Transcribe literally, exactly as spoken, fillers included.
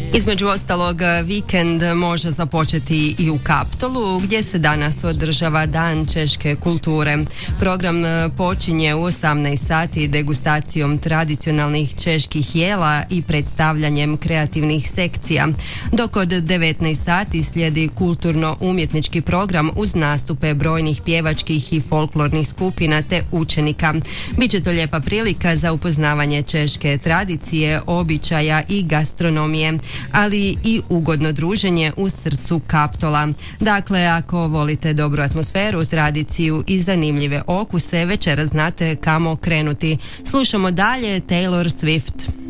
Između ostalog, vikend može započeti i u Kaptolu, gdje se danas održava Dan češke kulture. Program počinje u osamnaest sati degustacijom tradicionalnih čeških jela i predstavljanjem kreativnih sekcija, dok od devetnaest sati slijedi kulturno-umjetnički program uz nastupe brojnih pjevačkih i folklornih skupina te učenika. Biće to lijepa prilika za upoznavanje češke tradicije, običaja i gastronomije, ali i ugodno druženje u srcu Kaptola. Dakle, ako volite dobru atmosferu, tradiciju i zanimljive okuse, večeras znate kamo krenuti. Slušamo dalje Taylor Swift.